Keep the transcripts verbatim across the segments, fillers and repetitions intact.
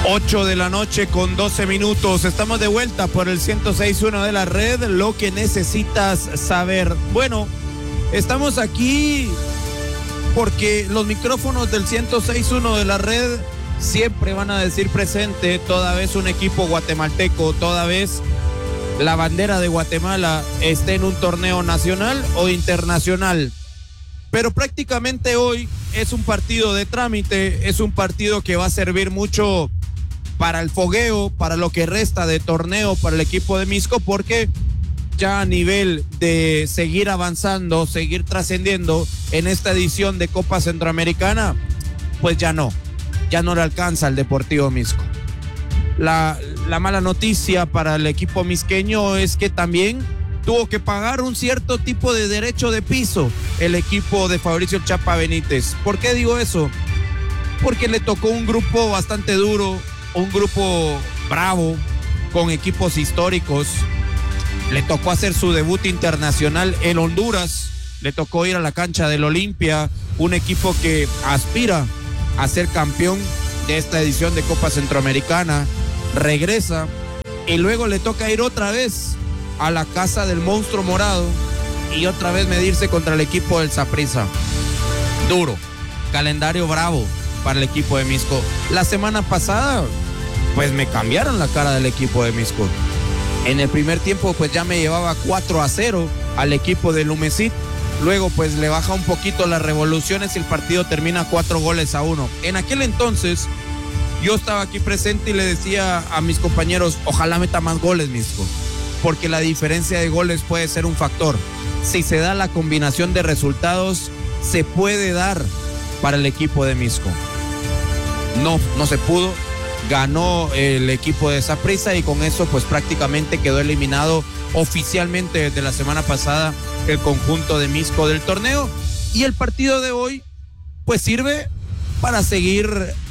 ocho de la noche con doce minutos. Estamos de vuelta por el ciento seis punto uno de la red. Lo que necesitas saber. Bueno, estamos aquí porque los micrófonos del ciento seis punto uno de la red siempre van a decir presente, toda vez un equipo guatemalteco, toda vez la bandera de Guatemala esté en un torneo nacional o internacional. Pero prácticamente hoy es un partido de trámite, es un partido que va a servir mucho para el fogueo, para lo que resta de torneo para el equipo de Misco, porque ya a nivel de seguir avanzando, seguir trascendiendo en esta edición de Copa Centroamericana, pues ya no, ya no le alcanza al Deportivo Misco. La, la mala noticia para el equipo misqueño es que también tuvo que pagar un cierto tipo de derecho de piso el equipo de Fabricio Chapa Benítez. ¿Por qué digo eso? Porque le tocó un grupo bastante duro, un grupo bravo, con equipos históricos. Le tocó hacer su debut internacional en Honduras, le tocó ir a la cancha del Olimpia, un equipo que aspira a ser campeón de esta edición de Copa Centroamericana, regresa y luego le toca ir otra vez a la casa del monstruo morado y otra vez medirse contra el equipo del Saprissa. Duro, calendario bravo para el equipo de Misco. La semana pasada pues me cambiaron la cara del equipo de Misco. En el primer tiempo pues ya me llevaba cuatro a cero al equipo de Lumecit. Luego pues le baja un poquito las revoluciones y el partido termina cuatro goles a uno. En aquel entonces yo estaba aquí presente y le decía a mis compañeros, ojalá meta más goles Misco, porque la diferencia de goles puede ser un factor. Si se da la combinación de resultados, se puede dar para el equipo de Misco. No, no se pudo. Ganó el equipo de Saprissa y con eso pues prácticamente quedó eliminado oficialmente desde la semana pasada el conjunto de Misco del torneo. Y el partido de hoy pues sirve para seguir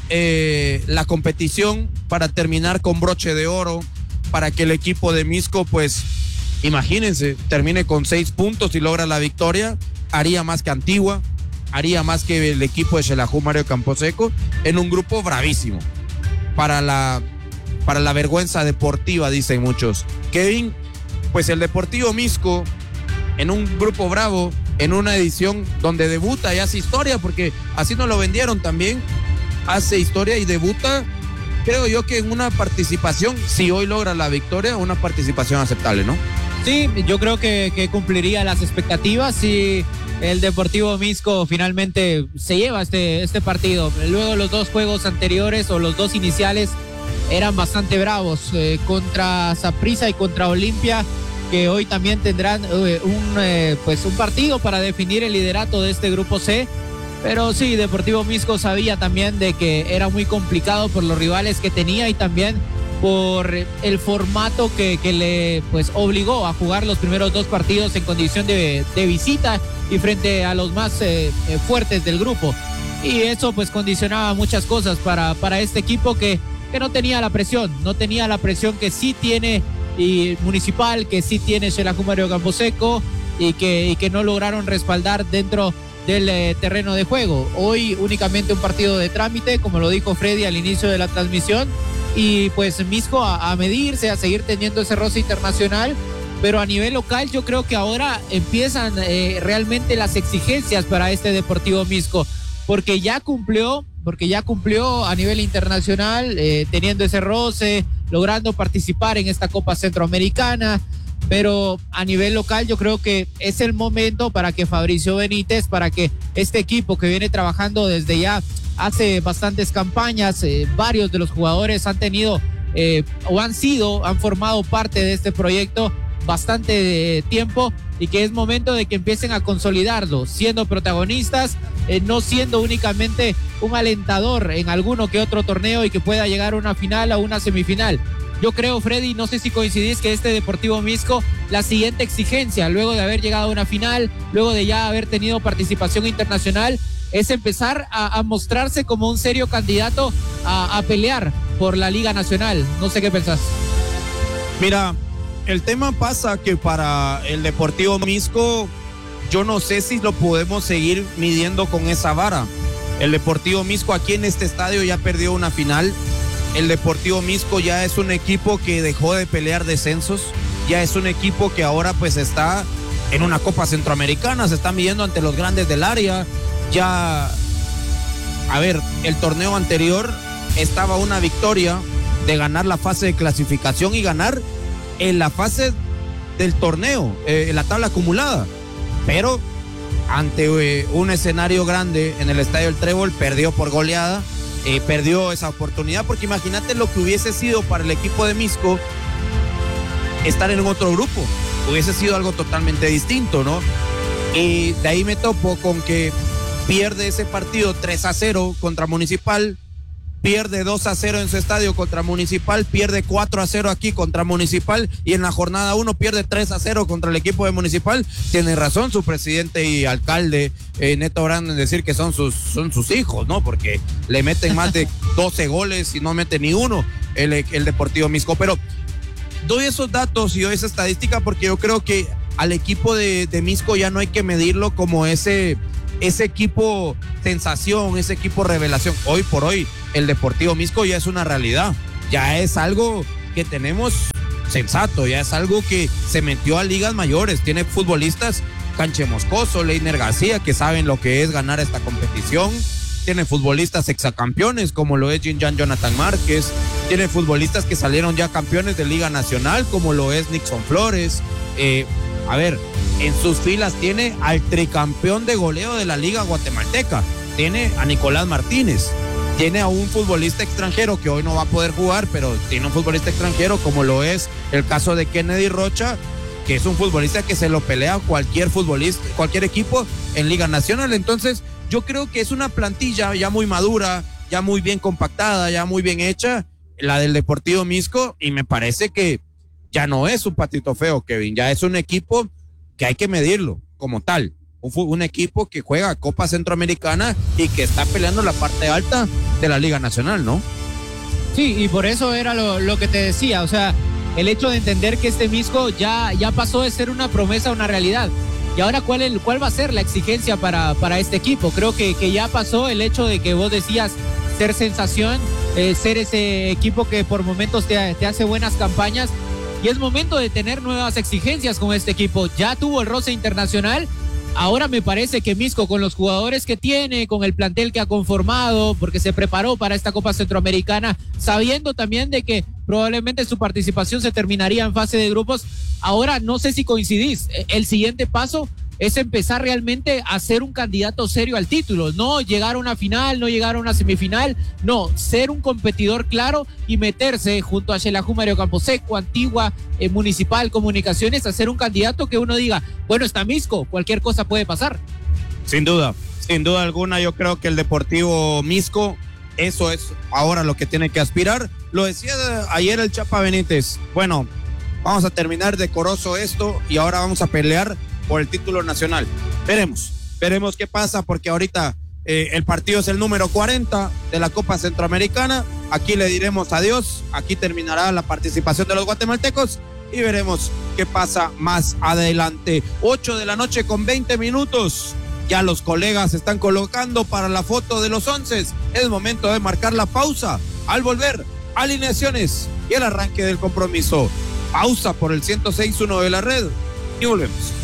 eh, la competición, para terminar con broche de oro, para que el equipo de Misco, pues, imagínense, termine con seis puntos y logra la victoria. Haría más que Antigua, haría más que el equipo de Xelajú Mario Camposeco, en un grupo bravísimo. Para la, para la vergüenza deportiva, dicen muchos. Kevin, pues el Deportivo Misco, en un grupo bravo, en una edición donde debuta y hace historia, porque así nos lo vendieron también, hace historia y debuta. Creo yo que en una participación, si hoy logra la victoria, una participación aceptable, ¿no? Sí, yo creo que, que cumpliría las expectativas si el Deportivo Misco finalmente se lleva este, este partido. Luego los dos juegos anteriores o los dos iniciales eran bastante bravos, eh, contra Saprissa y contra Olimpia, que hoy también tendrán eh, un, eh, pues un partido para definir el liderato de este grupo C. Pero sí, Deportivo Misco sabía también de que era muy complicado por los rivales que tenía y también por el formato que, que le pues obligó a jugar los primeros dos partidos en condición de, de visita y frente a los más eh, fuertes del grupo. Y eso pues condicionaba muchas cosas para, para este equipo que, que no tenía la presión, no tenía la presión que sí tiene y Municipal, que sí tiene Xelajú Mario Camposeco y que, y que no lograron respaldar dentro del eh, terreno de juego. Hoy únicamente un partido de trámite, como lo dijo Freddy al inicio de la transmisión, y pues Misco a, a medirse, a seguir teniendo ese roce internacional, pero a nivel local yo creo que ahora empiezan eh, realmente las exigencias para este Deportivo Misco, porque ya cumplió, porque ya cumplió a nivel internacional, eh, teniendo ese roce, logrando participar en esta Copa Centroamericana. Pero a nivel local yo creo que es el momento para que Fabricio Benítez, para que este equipo que viene trabajando desde ya hace bastantes campañas, eh, varios de los jugadores han tenido eh, o han sido, han formado parte de este proyecto bastante eh, tiempo, y que es momento de que empiecen a consolidarlo, siendo protagonistas, eh, no siendo únicamente un alentador en alguno que otro torneo y que pueda llegar a una final o una semifinal. Yo creo, Freddy, no sé si coincidís, que este Deportivo Misco, la siguiente exigencia, luego de haber llegado a una final, luego de ya haber tenido participación internacional, es empezar a, a mostrarse como un serio candidato a, a pelear por la Liga Nacional. No sé qué pensás. Mira, el tema pasa que para el Deportivo Misco, yo no sé si lo podemos seguir midiendo con esa vara. El Deportivo Misco aquí en este estadio ya perdió una final el Deportivo Misco ya es un equipo que dejó de pelear descensos, ya es un equipo que ahora pues está en una Copa Centroamericana, se están midiendo ante los grandes del área. Ya, a ver, el torneo anterior estaba una victoria de ganar la fase de clasificación y ganar en la fase del torneo, eh, en la tabla acumulada, pero ante eh, un escenario grande en el Estadio El Trébol perdió por goleada, eh, perdió esa oportunidad, porque imagínate lo que hubiese sido para el equipo de Misco estar en otro grupo, hubiese sido algo totalmente distinto, ¿no? Y de ahí me topo con que pierde ese partido tres a cero contra Municipal, pierde dos a cero en su estadio contra Municipal, pierde cuatro a cero aquí contra Municipal, y en la jornada uno pierde tres a cero contra el equipo de Municipal. Tiene razón su presidente y alcalde, eh, Neto Brand, en decir que son sus, son sus hijos, ¿no? Porque le meten más de doce goles y no mete ni uno el, el Deportivo Misco. Pero doy esos datos y doy esa estadística porque yo creo que al equipo de, de Misco ya no hay que medirlo como ese, ese equipo sensación, ese equipo revelación. Hoy por hoy el Deportivo Misco ya es una realidad, ya es algo que tenemos sensato, ya es algo que se metió a ligas mayores, tiene futbolistas, Canche Moscoso, Leiner García, que saben lo que es ganar esta competición, tiene futbolistas exacampeones como lo es Jinjan Jonathan Márquez, tiene futbolistas que salieron ya campeones de Liga Nacional como lo es Nixon Flores. eh, a ver, en sus filas tiene al tricampeón de goleo de la Liga Guatemalteca, tiene a Nicolás Martínez, tiene a un futbolista extranjero que hoy no va a poder jugar, pero tiene un futbolista extranjero como lo es el caso de Kennedy Rocha, que es un futbolista que se lo pelea a cualquier futbolista, cualquier equipo en Liga Nacional. Entonces yo creo que es una plantilla ya muy madura, ya muy bien compactada, ya muy bien hecha, la del Deportivo Misco, y me parece que ya no es un patito feo, Kevin, ya es un equipo que hay que medirlo como tal. Un, un equipo que juega Copa Centroamericana y que está peleando la parte alta de la Liga Nacional, ¿no? Sí, y por eso era lo, lo que te decía, o sea, el hecho de entender que este Misco ya, ya pasó de ser una promesa a una realidad. Y ahora, ¿cuál, el, cuál va a ser la exigencia para, para este equipo? Creo que, que ya pasó el hecho de que vos decías ser sensación, eh, ser ese equipo que por momentos te, te hace buenas campañas, y es momento de tener nuevas exigencias con este equipo. Ya tuvo el roce internacional. Ahora me parece que Misco, con los jugadores que tiene, con el plantel que ha conformado, porque se preparó para esta Copa Centroamericana, sabiendo también de que probablemente su participación se terminaría en fase de grupos, ahora no sé si coincidís, el siguiente paso es empezar realmente a ser un candidato serio al título, no llegar a una final, no llegar a una semifinal, no, ser un competidor claro y meterse junto a Xelajú, Mario Camposeco, Antigua, eh, Municipal, Comunicaciones, a ser un candidato que uno diga, bueno, está Misco, cualquier cosa puede pasar. Sin duda, sin duda alguna, yo creo que el Deportivo Misco, eso es ahora lo que tiene que aspirar. Lo decía ayer el Chapa Benítez, bueno, vamos a terminar decoroso esto y ahora vamos a pelear por el título nacional. Veremos, veremos qué pasa, porque ahorita eh, el partido es el número cuarenta de la Copa Centroamericana. Aquí le diremos adiós, aquí terminará la participación de los guatemaltecos y veremos qué pasa más adelante. ocho de la noche con veinte minutos. Ya los colegas se están colocando para la foto de los once. Es momento de marcar la pausa. Al volver, alineaciones y el arranque del compromiso. Pausa por el ciento seis punto uno de la red y volvemos.